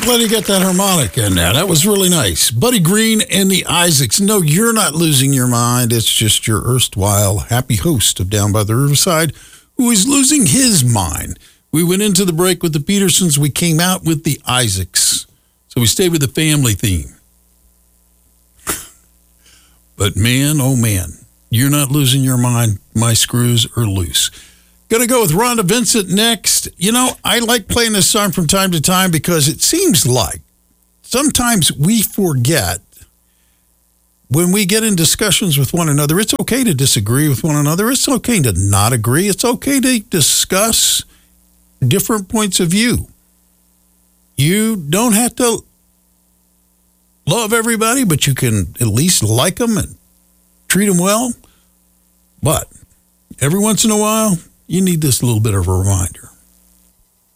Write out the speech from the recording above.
glad you got that harmonic in there. That was really nice. Buddy Green and the Isaacs. No, you're not losing your mind. It's just your erstwhile happy host of Down by the Riverside who is losing his mind. We went into the break with the Petersons. We came out with the Isaacs. So we stayed with the family theme. But man, oh man, you're not losing your mind. My screws are loose. Going to go with Rhonda Vincent next. You know, I like playing this song from time to time because it seems like sometimes we forget when we get in discussions with one another, it's okay to disagree with one another. It's okay to not agree. It's okay to discuss different points of view. You don't have to love everybody, but you can at least like them and treat them well. But every once in a while, you need this little bit of a reminder.